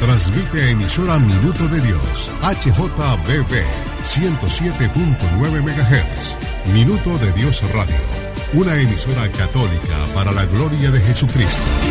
Transmite emisora Minuto de Dios, HJBB, 107.9 MHz. Minuto de Dios Radio, una emisora católica para la gloria de Jesucristo.